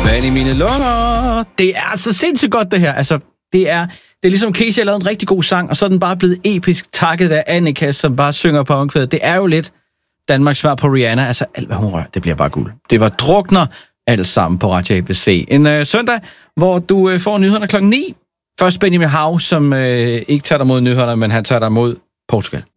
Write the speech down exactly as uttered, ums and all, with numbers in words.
Vand i mine lunger. Det er altså sindssygt godt, det her. Altså, det er, det er ligesom Casey har lavet en rigtig god sang, og så er den bare blevet episk takket af Annika, som bare synger på omkvædet. Det er jo lidt Danmarks svar på Rihanna. Altså, alt hvad hun rører, det bliver bare guld. Det var drukner alt sammen på Radio A B C. En øh, søndag, hvor du øh, får nyhederne klokken ni. Først Benjamin Hav, som øh, ikke tager dig mod nyhederne, men han tager dig mod Portugal.